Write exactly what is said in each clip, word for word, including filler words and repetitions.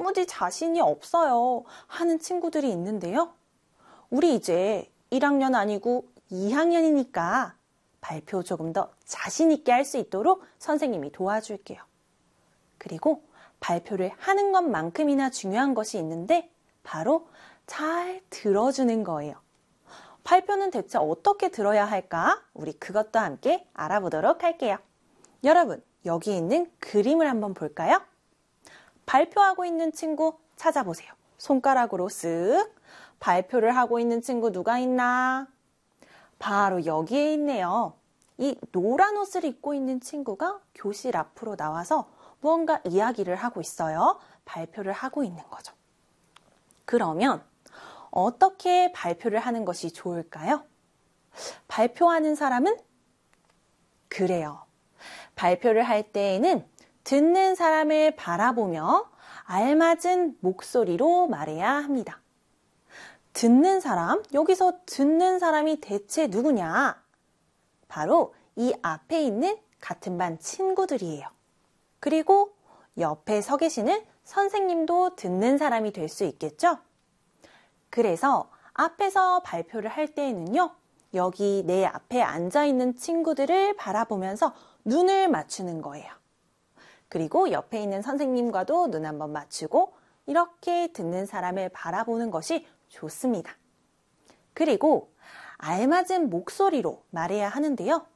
도무지 자신이 없어요 하는 친구들이 있는데요. 우리 이제 일 학년 아니고 이 학년이니까 발표 조금 더 자신 있게 할 수 있도록 선생님이 도와줄게요. 그리고 발표를 하는 것만큼이나 중요한 것이 있는데 바로 잘 들어주는 거예요. 발표는 대체 어떻게 들어야 할까? 우리 그것도 함께 알아보도록 할게요. 여러분, 여기 있는 그림을 한번 볼까요? 발표하고 있는 친구 찾아보세요. 손가락으로 쓱. 발표를 하고 있는 친구 누가 있나? 바로 여기에 있네요. 이 노란 옷을 입고 있는 친구가 교실 앞으로 나와서 무언가 이야기를 하고 있어요. 발표를 하고 있는 거죠. 그러면 어떻게 발표를 하는 것이 좋을까요? 발표하는 사람은? 그래요. 발표를 할 때에는 듣는 사람을 바라보며 알맞은 목소리로 말해야 합니다. 듣는 사람, 여기서 듣는 사람이 대체 누구냐? 바로 이 앞에 있는 같은 반 친구들이에요. 그리고 옆에 서 계시는 선생님도 듣는 사람이 될 수 있겠죠? 그래서 앞에서 발표를 할 때에는요, 여기 내 앞에 앉아있는 친구들을 바라보면서 눈을 맞추는 거예요. 그리고 옆에 있는 선생님과도 눈 한번 맞추고 이렇게 듣는 사람을 바라보는 것이 좋습니다. 그리고 알맞은 목소리로 말해야 하는데요.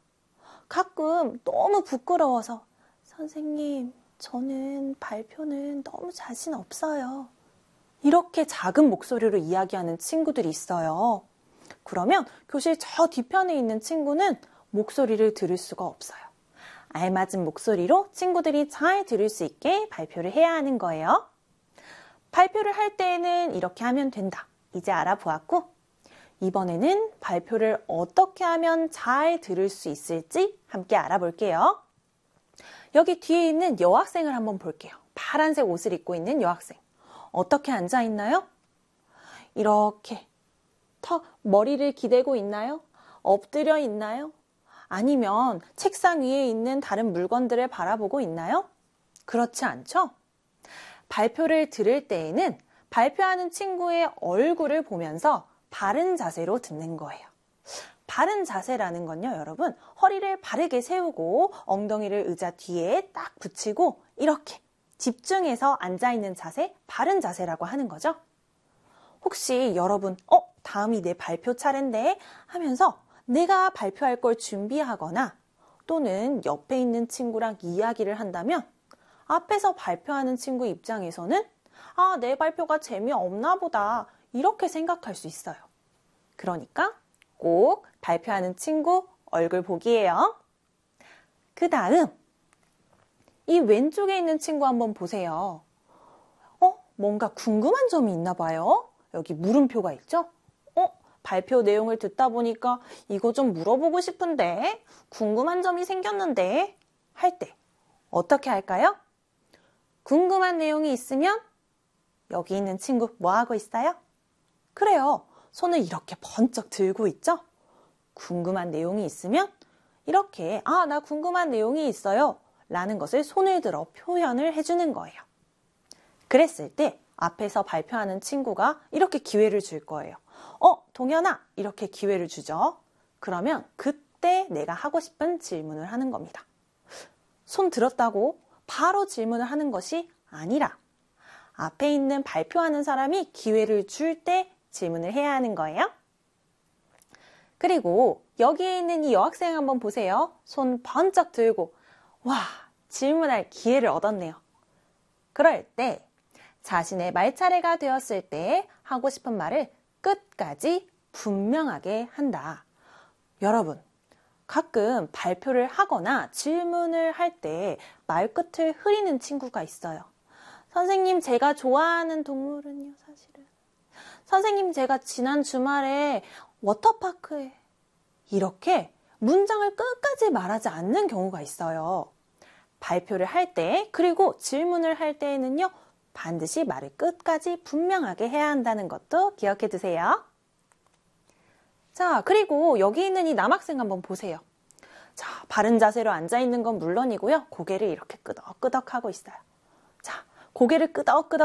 가끔 너무 부끄러워서 선생님, 저는 발표는 너무 자신 없어요. 이렇게 작은 목소리로 이야기하는 친구들이 있어요. 그러면 교실 저 뒤편에 있는 친구는 목소리를 들을 수가 없어요. 알맞은 목소리로 친구들이 잘 들을 수 있게 발표를 해야 하는 거예요. 발표를 할 때에는 이렇게 하면 된다. 이제 알아보았고, 이번에는 발표를 어떻게 하면 잘 들을 수 있을지 함께 알아볼게요. 여기 뒤에 있는 여학생을 한번 볼게요. 파란색 옷을 입고 있는 여학생. 어떻게 앉아 있나요? 이렇게 턱, 머리를 기대고 있나요? 엎드려 있나요? 아니면 책상 위에 있는 다른 물건들을 바라보고 있나요? 그렇지 않죠? 발표를 들을 때에는 발표하는 친구의 얼굴을 보면서 바른 자세로 듣는 거예요. 바른 자세라는 건요, 여러분, 허리를 바르게 세우고 엉덩이를 의자 뒤에 딱 붙이고 이렇게 집중해서 앉아있는 자세, 바른 자세라고 하는 거죠. 혹시 여러분, 어? 다음이 내 발표 차례인데 하면서 내가 발표할 걸 준비하거나 또는 옆에 있는 친구랑 이야기를 한다면 앞에서 발표하는 친구 입장에서는 아, 내 발표가 재미없나 보다 이렇게 생각할 수 있어요. 그러니까 꼭 발표하는 친구 얼굴 보기예요. 그 다음 이 왼쪽에 있는 친구 한번 보세요. 어? 뭔가 궁금한 점이 있나 봐요. 여기 물음표가 있죠? 어? 발표 내용을 듣다 보니까 이거 좀 물어보고 싶은데 궁금한 점이 생겼는데 할 때 어떻게 할까요? 궁금한 내용이 있으면 여기 있는 친구 뭐 하고 있어요? 그래요. 손을 이렇게 번쩍 들고 있죠? 궁금한 내용이 있으면 이렇게 아, 나 궁금한 내용이 있어요 라는 것을 손을 들어 표현을 해주는 거예요. 그랬을 때 앞에서 발표하는 친구가 이렇게 기회를 줄 거예요. 어, 동현아, 이렇게 기회를 주죠. 그러면 그때 내가 하고 싶은 질문을 하는 겁니다. 손 들었다고 바로 질문을 하는 것이 아니라 앞에 있는 발표하는 사람이 기회를 줄 때 질문을 해야 하는 거예요. 그리고 여기에 있는 이 여학생 한번 보세요. 손 번쩍 들고 와, 질문할 기회를 얻었네요. 그럴 때 자신의 말차례가 되었을 때 하고 싶은 말을 끝까지 분명하게 한다. 여러분, 가끔 발표를 하거나 질문을 할 때 말끝을 흐리는 친구가 있어요. 선생님, 제가 좋아하는 동물은요, 사실은. 선생님, 제가 지난 주말에 워터파크에 이렇게 문장을 끝까지 말하지 않는 경우가 있어요. 발표를 할 때, 그리고 질문을 할 때에는요, 반드시 말을 끝까지 분명하게 해야 한다는 것도 기억해 두세요. 자, 그리고 여기 있는 이 남학생 한번 보세요. 자, 바른 자세로 앉아있는 건 물론이고요. 고개를 이렇게 끄덕끄덕 하고 있어요. 자, 고개를 끄덕끄덕